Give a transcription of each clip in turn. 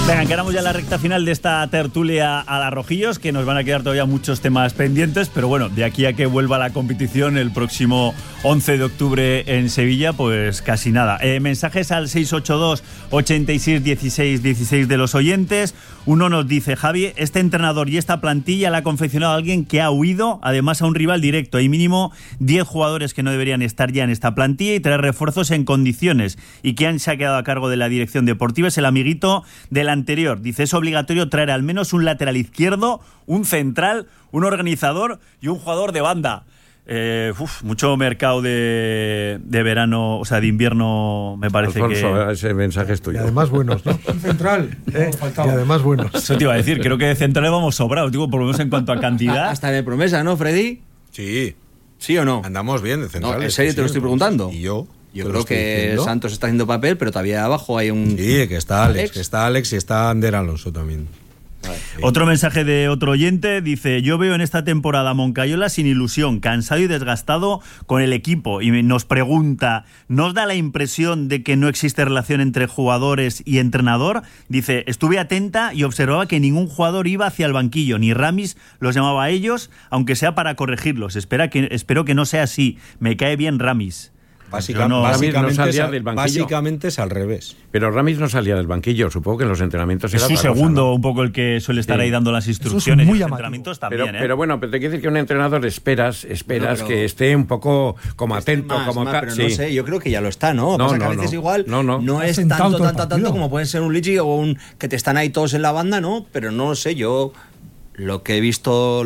Venga, encaramos ya la recta final de esta tertulia a la Rojillos, que nos van a quedar todavía muchos temas pendientes, pero bueno, de aquí a que vuelva la competición el próximo 11 de octubre en Sevilla, pues casi nada. Mensajes al 682 86 16 16 de los oyentes. Uno nos dice: Javi, este entrenador y esta plantilla la ha confeccionado alguien que ha huido, además a un rival directo. Hay mínimo 10 jugadores que no deberían estar ya en esta plantilla y 3 refuerzos en condiciones. Y quien se ha quedado a cargo de la dirección deportiva es el amiguito del anterior. Dice: es obligatorio traer al menos un lateral izquierdo, un central, un organizador y un jugador de banda. Mucho mercado de verano, o sea, de invierno, me parece. Alfonso, que ese mensaje es tuyo. Y además buenos, ¿no? Un central. Y además buenos. Eso te iba a decir, creo que de centrales vamos sobrados, digo, por lo menos en cuanto a cantidad. Hasta de promesa, ¿no, Freddy? Sí. ¿Sí o no? Andamos bien de centrales. No, en serio te lo estoy preguntando. Y yo creo que Santos está haciendo papel, pero todavía abajo hay un... Sí, que está Alex y está Ander Alonso también. Sí. Otro mensaje de otro oyente dice: yo veo en esta temporada a Moncayola sin ilusión, cansado y desgastado con el equipo, y nos pregunta: ¿nos da la impresión de que no existe relación entre jugadores y entrenador? Dice: estuve atenta y observaba que ningún jugador iba hacia el banquillo, ni Ramis los llamaba a ellos, aunque sea para corregirlos. Espero que no sea así, me cae bien Ramis. Básicamente es al revés. Pero Ramis no salía del banquillo, supongo que en los entrenamientos es era su segundo, cosa, ¿no? Un poco el que suele estar ahí dando las instrucciones. Muy en los entrenamientos también, pero bueno, pero te quiero decir que un entrenador esperas que esté un poco como atento, pero no sé, yo creo que ya lo está, ¿no? Pasa que a veces igual no es tanto como puede ser un Lichi o un que te están ahí todos en la banda, ¿no? Pero no sé, yo lo poco que he visto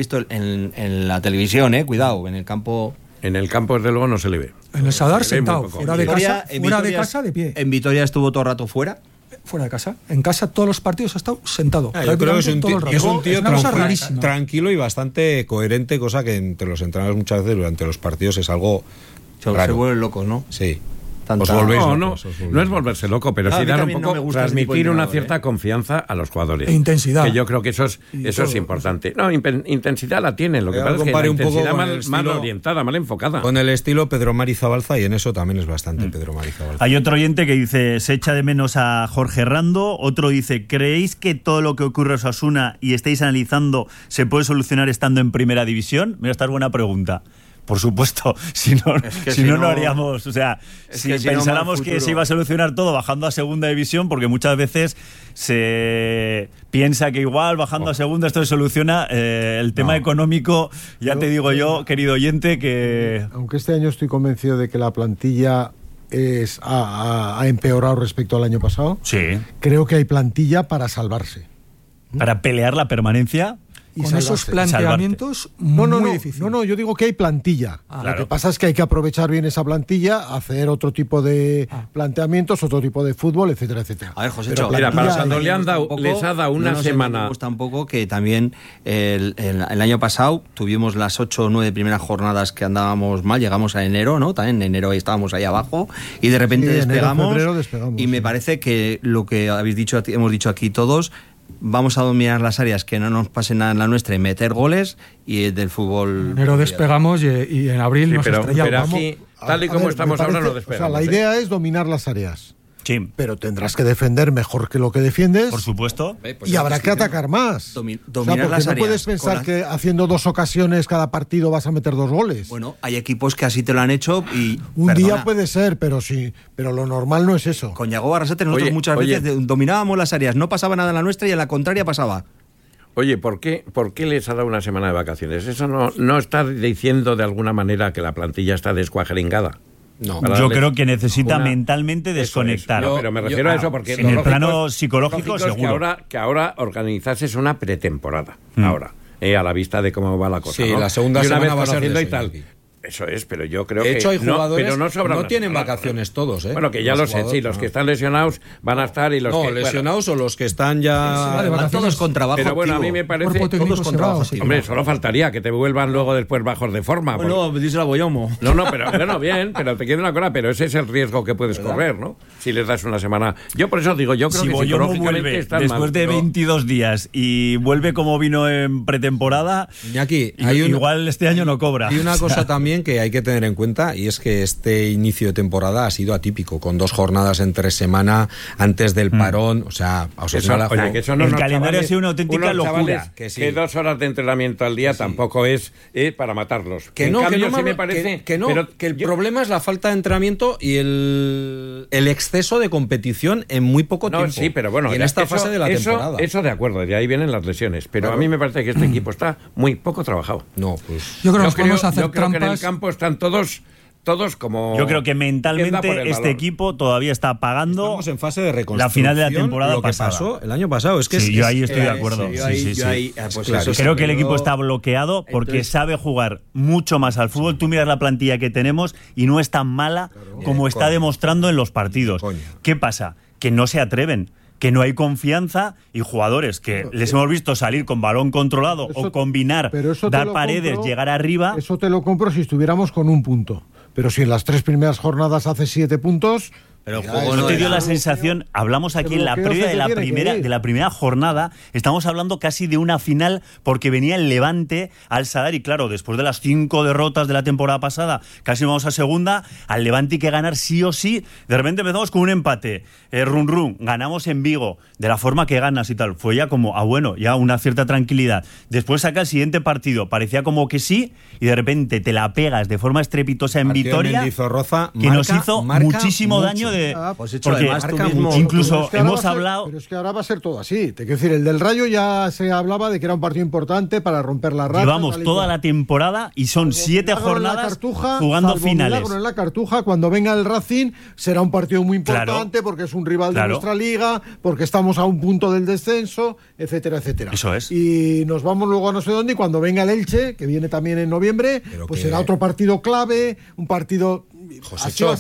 en la televisión, cuidado, en el campo. En el campo, desde luego, no se le ve. En el Sadar sentado, fuera de casa, de pie. ¿En Vitoria estuvo todo el rato fuera? Fuera de casa. En casa todos los partidos ha estado sentado. Yo creo que es un tío tranquilo y bastante coherente, cosa que entre los entrenadores muchas veces durante los partidos es algo raro. Se vuelven locos, ¿no? Sí. No es volverse loco, pero sí dar un poco, transmitir una cierta confianza a los jugadores. E intensidad. Que yo creo que eso es importante. No, intensidad la tienen, lo que pasa es que la intensidad mal orientada, mal enfocada. Con el estilo Pedro Mari Zabalza, y en eso también es bastante Pedro Mari Zabalza. Hay otro oyente que dice: se echa de menos a Jorge Rando. Otro dice: ¿creéis que todo lo que ocurre a Osasuna y estáis analizando se puede solucionar estando en primera división? Mira, esta es buena pregunta. Por supuesto, si no haríamos, o sea, si pensáramos que se iba a solucionar todo bajando a segunda división, porque muchas veces se piensa que igual bajando a segunda esto se soluciona, el tema económico, te digo yo, querido oyente, que... Aunque este año estoy convencido de que la plantilla ha empeorado respecto al año pasado, sí, creo que hay plantilla para salvarse. Para pelear la permanencia... Y con esos planteamientos muy difícil. No, yo digo que hay plantilla. Lo que pasa es que hay que aprovechar bien esa plantilla, hacer otro tipo de planteamientos, otro tipo de fútbol, etcétera, etcétera. A ver, José, mira, para Santos les ha dado una semana. Me gusta un poco que también el año pasado tuvimos las 8 o 9 primeras jornadas que andábamos mal, llegamos a enero, ¿no? También en enero estábamos ahí abajo y de repente despegamos. Y me parece que lo que hemos dicho aquí todos, vamos a dominar las áreas, que no nos pase nada en la nuestra y meter goles, y del fútbol... En enero despegamos y en abril nos estrellamos. Pero aquí, tal y como estamos ahora, no despegamos. O sea, la idea es dominar las áreas. Sí. Pero tendrás que defender mejor que lo que defiendes. Por supuesto. Y habrá que atacar más. Dominar las áreas. No puedes pensar que haciendo 2 ocasiones cada partido vas a meter 2 goles. Bueno, hay equipos que así te lo han hecho y... Un día puede ser, pero lo normal no es eso. Con Yago Barrasate nosotros muchas veces dominábamos las áreas, no pasaba nada en la nuestra y en la contraria pasaba. Oye, ¿por qué les ha dado una semana de vacaciones? ¿Eso no está diciendo de alguna manera que la plantilla está descuajeringada? No, yo creo que necesita mentalmente desconectar. No, pero me refiero a eso porque en el plano psicológico seguro. Que ahora organizases una pretemporada. Ahora, a la vista de cómo va la cosa. Sí, ¿no? La segunda semana va a ser de y tal. Eso es, pero yo creo que... De hecho, hay jugadores no tienen vacaciones todos, ¿eh? Bueno, que ya lo sé, sí, los que están lesionados van a estar y los que... lesionados o los que están ya... Van todos con trabajo. Pero bueno, a mí me parece... Todos con trabajo. Hombre, solo faltaría que te vuelvan luego después bajos de forma. Bueno, díselo a Boyomo. No, pero bueno, bien, pero te quiero una cosa, pero ese es el riesgo que puedes correr, ¿no? Si les das una semana... Yo por eso digo, yo creo que Boyomo vuelve después de 22 días y vuelve como vino en pretemporada, Iñaki, igual este año no cobra. Y una cosa también también que hay que tener en cuenta, y es que este inicio de temporada ha sido atípico, con 2 jornadas entre semana antes del parón. O sea, el calendario ha sido una auténtica locura. Que 2 horas de entrenamiento al día tampoco es para matarlos. Que el problema es la falta de entrenamiento y el exceso de competición en muy poco tiempo. Sí, pero bueno, y en esta fase de la temporada. Eso de acuerdo, de ahí vienen las lesiones. Pero a mí me parece que este equipo está muy poco trabajado. No, pues yo creo que vamos a hacer trampas. Creo que en el campo están todos como... Yo creo que mentalmente este equipo todavía está pagando. Estamos en fase de reconstrucción. La final de la temporada lo que pasó el año pasado. Yo ahí estoy de acuerdo. Creo que el equipo está bloqueado porque sabe jugar mucho más al fútbol. Tú miras la plantilla que tenemos y no es tan mala como está demostrando en los partidos. ¿Qué pasa? Que no se atreven, que no hay confianza, y jugadores que les hemos visto salir con balón controlado o combinar, dar paredes, llegar arriba. Eso te lo compro si estuviéramos con 1 punto. Pero si en las 3 primeras jornadas hace 7 puntos... Pero el juego no te dio la sensación, hablamos aquí en la previa de la primera jornada, estamos hablando casi de una final, porque venía el Levante al Sadar, y claro, después de las 5 derrotas de la temporada pasada, casi vamos a segunda, al Levante hay que ganar sí o sí. De repente empezamos con un empate, ganamos en Vigo, de la forma que ganas y tal, fue ya como, bueno, ya una cierta tranquilidad. Después saca el siguiente partido, parecía como que sí, y de repente te la pegas de forma estrepitosa en Vitoria, que nos hizo muchísimo daño. Incluso hemos hablado. Pero es que ahora va a ser todo así. Te quiero decir, el del Rayo ya se hablaba de que era un partido importante para romper la racha. Llevamos toda la temporada y son 7 jornadas jugando finales. En la Cartuja, cuando venga el Racing, será un partido muy importante porque es un rival de nuestra liga, porque estamos a 1 punto del descenso, etcétera, etcétera. Eso es. Y nos vamos luego a no sé dónde, y cuando venga el Elche, que viene también en noviembre, pues será otro partido clave, un partido... Josécho,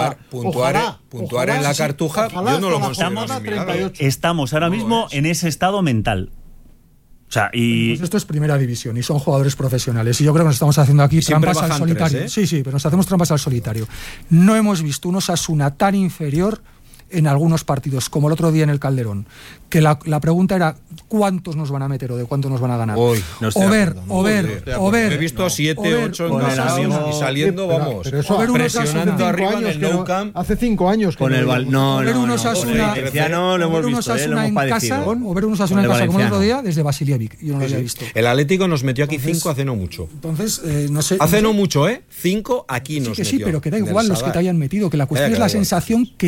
puntuar en la Cartuja, yo no lo considero. Estamos ahora mismo en ese estado mental. O sea, pues esto es primera división y son jugadores profesionales, y yo creo que nos estamos haciendo aquí trampas al solitario. Sí, pero nos hacemos trampas al solitario. No hemos visto un Osasuna tan inferior en algunos partidos, como el otro día en el Calderón, que la pregunta era ¿cuántos nos van a meter o de cuántos nos van a ganar? O ver. He visto 7, 8 en casa y saliendo, vamos, pero eso, presionando arriba en el Nou Camp. Hace 5 años que con el ver unos Osasuna en casa, o ver unos Osasuna en casa como el otro día desde Vasiljevic. Yo no lo había visto. El Atlético nos metió aquí 5 hace no mucho. Entonces, no sé. Hace no mucho, 5 aquí nos metió. Sí, pero que da igual los que te hayan metido, que la cuestión es la sensación que